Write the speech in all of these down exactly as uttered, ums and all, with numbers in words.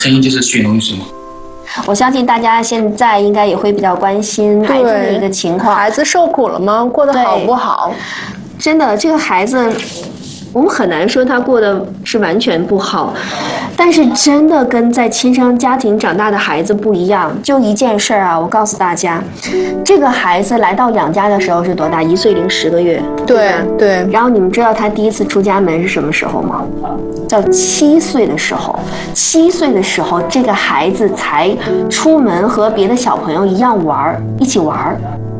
成因就是血浓于水嘛。 我相信大家现在应该也会比较关心孩子的一个情况， 孩子受苦了吗？过得好不好？ 真的，这个孩子。我们很难说他过得是完全不好，但是真的跟在亲生家庭长大的孩子不一样。就一件事儿啊，我告诉大家，这个孩子来到养家的时候是多大？一岁零十个月。 对对。 然后你们知道他第一次出家门是什么时候吗？叫七岁的时候。七岁的时候，这个孩子才出门和别的小朋友一样玩，一起玩。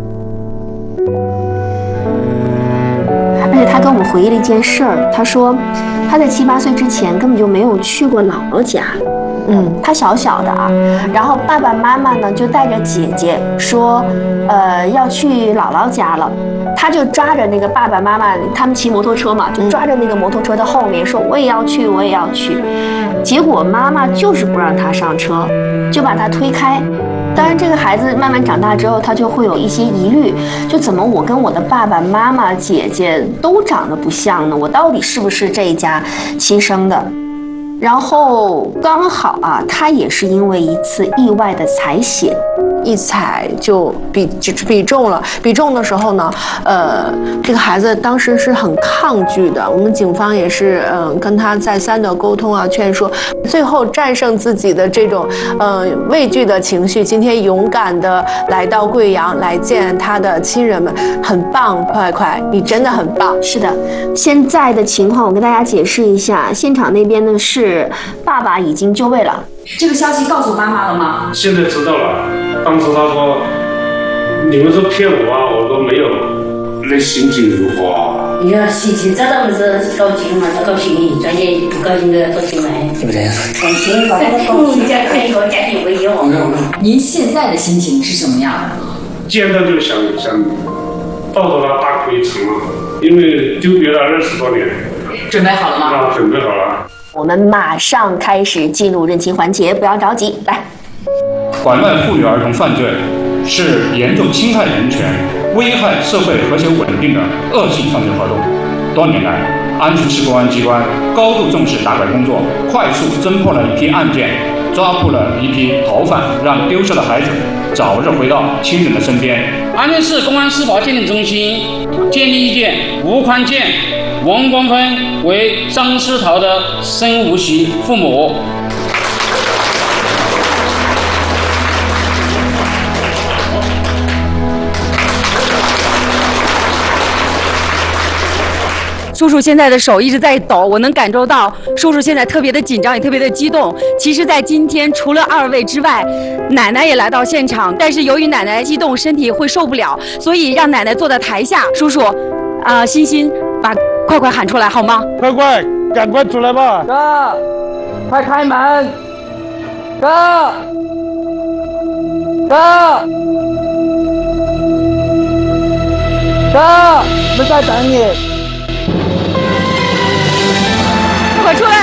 而且他跟我们回忆了一件事儿，他说他在七八岁之前根本就没有去过姥姥家，嗯，他小小的啊，然后爸爸妈妈呢就带着姐姐说，呃，要去姥姥家了，他就抓着那个爸爸妈妈，他们骑摩托车嘛，就抓着那个摩托车的后面说我也要去，我也要去，结果妈妈就是不让他上车，就把他推开。当然，这个孩子慢慢长大之后，他就会有一些疑虑，就怎么我跟我的爸爸妈妈、姐姐都长得不像呢？我到底是不是这一家亲生的？然后刚好啊，他也是因为一次意外的采血， 一采就比就比中了。比中的时候呢，呃，这个孩子当时是很抗拒的。我们警方也是嗯、呃、跟他再三的沟通啊，劝说，最后战胜自己的这种呃畏惧的情绪，今天勇敢的来到贵阳来见他的亲人们，很棒，快快，你真的很棒。 是的，现在的情况我跟大家解释一下，现场那边呢是爸爸已经就位了。 这个消息告诉妈妈了吗？ 现在知道了。当时他说：“你们是骗我啊！”我说没有。那心情如何啊？ 你要心情这当是高兴嘛，高兴，专业不高兴的高兴来。 对不对？ 高兴，高兴，高兴，家庭和家庭不一样。 您现在的心情是什么样的？ 见到就想想抱着他大哭一场了，因为纠结了二十多年。 准备好了吗？ 啊，准备好了。 我们马上开始进入认亲环节，不要着急，来。 拐卖妇女儿童犯罪是严重侵害人权、危害社会和谐稳定的恶性犯罪活动。多年来，安徽市公安机关高度重视打拐工作，快速侦破了一批案件，抓捕了一批逃犯，让丢失的孩子早日回到亲人的身边。 安徽市公安司法鉴定中心鉴定意见：吴宽建、王光芬为张思桃的生无息父母。 叔叔现在的手一直在抖，我能感受到叔叔现在特别的紧张，也特别的激动。其实在今天除了二位之外，奶奶也来到现场，但是由于奶奶激动身体会受不了，所以让奶奶坐在台下。叔叔啊、呃，欣欣把快快喊出来好吗？ 快快赶快出来吧。 哥，快开门。哥，哥，哥，我们在等你。 快出来！